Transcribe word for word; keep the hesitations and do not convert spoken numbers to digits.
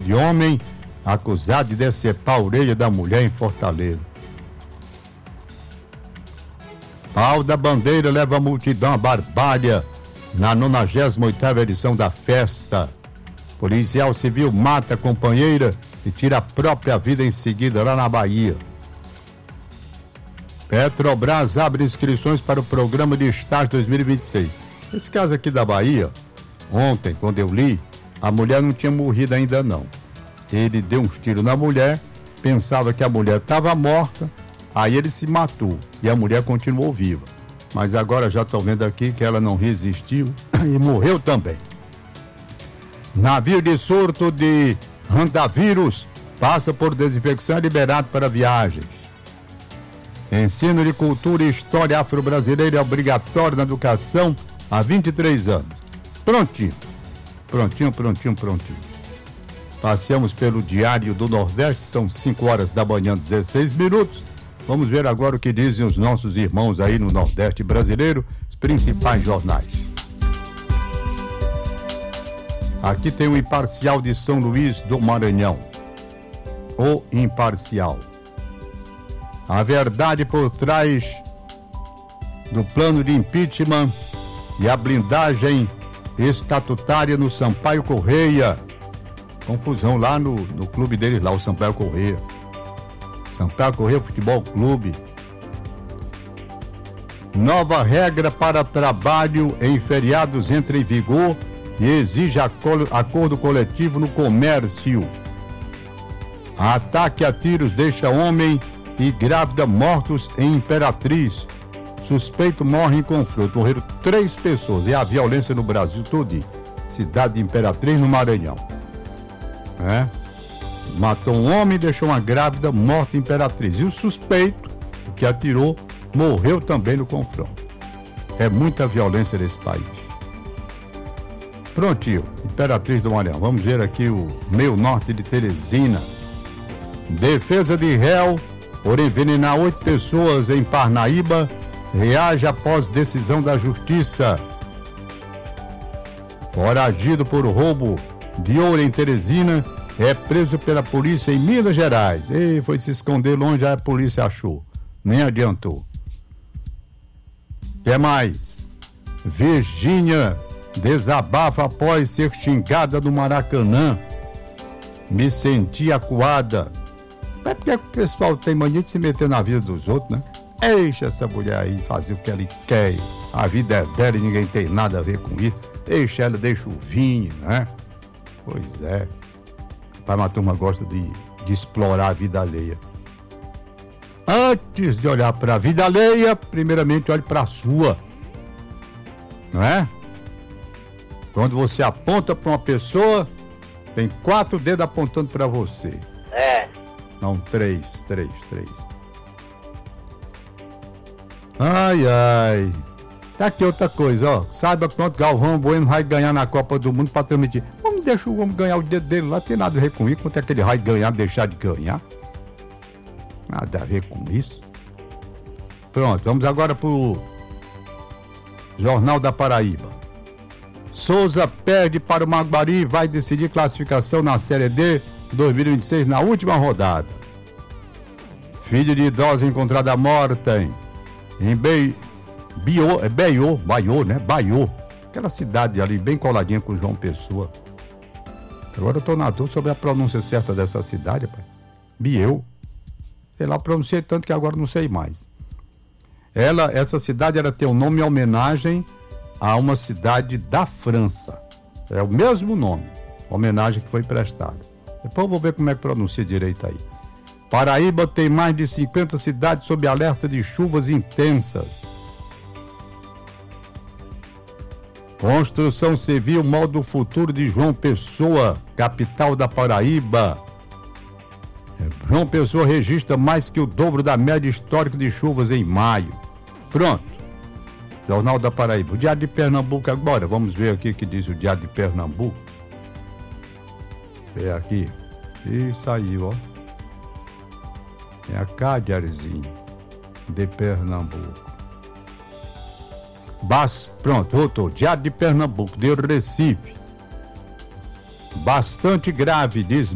de homem acusado de decepar a orelha da mulher em Fortaleza. Pau da Bandeira leva a multidão à Barbalha na nonagésima oitava edição da festa. Policial civil mata a companheira e tira a própria vida em seguida lá na Bahia. Petrobras abre inscrições para o programa de estágio dois mil e vinte e seis. Esse caso aqui da Bahia, ontem, quando eu li, a mulher não tinha morrido ainda não. Ele deu uns tiros na mulher, pensava que a mulher estava morta, aí ele se matou e a mulher continuou viva. Mas agora já estou vendo aqui que ela não resistiu e morreu também. Navio de surto de handavírus passa por desinfecção e liberado para viagens. Ensino de cultura e história afro-brasileira é obrigatório na educação há vinte e três anos. Prontinho, prontinho, prontinho, prontinho. Passeamos pelo Diário do Nordeste, são cinco horas da manhã, dezesseis minutos. Vamos ver agora o que dizem os nossos irmãos aí no Nordeste brasileiro, os principais jornais. Aqui tem o Imparcial de São Luís do Maranhão. O Imparcial. A verdade por trás do plano de impeachment e a blindagem estatutária no Sampaio Correia. Confusão lá no, no clube deles lá, o Sampaio Correia. Sampaio Correia Futebol Clube. Nova regra para trabalho em feriados entra em vigor e exige acordo coletivo no comércio. Ataque a tiros deixa homem e grávida mortos em Imperatriz. Suspeito morre em confronto. Morreram três pessoas. E a violência no Brasil todo. Cidade de Imperatriz, no Maranhão. É? Matou um homem e deixou uma grávida morta em Imperatriz. E o suspeito, o que atirou, morreu também no confronto. É muita violência nesse país. Prontinho, Imperatriz do Maranhão. Vamos ver aqui o meio norte de Teresina. Defesa de réu por envenenar oito pessoas em Parnaíba reage após decisão da justiça. Foragido por roubo de ouro em Teresina é preso pela polícia em Minas Gerais. E foi se esconder longe, a polícia achou. Nem adiantou. Quer mais? Virgínia desabafa após ser xingada no Maracanã. Me senti acuada. É porque o pessoal tem mania de se meter na vida dos outros, né? Deixa essa mulher aí fazer o que ela quer. A vida é dela e ninguém tem nada a ver com isso. Deixa ela, deixa o vinho, né? Pois é. Mas a turma gosta de, de explorar a vida alheia. Antes de olhar para a vida alheia, primeiramente olhe para a sua. Não é? Quando você aponta para uma pessoa, tem quatro dedos apontando para você. É. Não, três, três, três. Ai, ai. Tá aqui outra coisa, ó. Saiba quanto Galvão Bueno vai ganhar na Copa do Mundo pra transmitir. Vamos deixar o homem ganhar o dedo dele lá, tem nada a ver com isso. Quanto é que ele vai ganhar, deixar de ganhar? Nada a ver com isso. Pronto, vamos agora pro Jornal da Paraíba. Souza perde para o Maguari e vai decidir classificação na Série D dois mil e vinte e seis na última rodada. Filho de idosa encontrada morta em, em Be, Bio, é Baiô, Baiô, né? Baiô. Aquela cidade ali bem coladinha com João Pessoa. Agora eu tô na dúvida sobre a pronúncia certa dessa cidade, pai. Bieu. Sei lá, pronunciei tanto que agora não sei mais. Ela, essa cidade, ela tem um nome em homenagem a uma cidade da França. É o mesmo nome, homenagem que foi prestada. Depois eu vou ver como é que pronuncia direito aí. Paraíba tem mais de cinquenta cidades sob alerta de chuvas intensas. Construção civil molda o futuro de João Pessoa, capital da Paraíba. João Pessoa registra mais que o dobro da média histórica de chuvas em maio. Pronto. Jornal da Paraíba. O Diário de Pernambuco agora. Vamos ver aqui o que diz o Diário de Pernambuco. Vê aqui. Isso aí, ó. É a cá, Diáriozinho de Pernambuco. Bas... Pronto, voltou. Diário de Pernambuco, de Recife. Bastante grave, diz